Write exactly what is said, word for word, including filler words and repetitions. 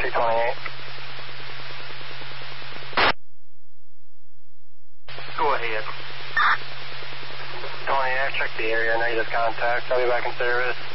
two twenty-eight. Go ahead. twenty, I've checked the area, negative contact. I'll be back in service.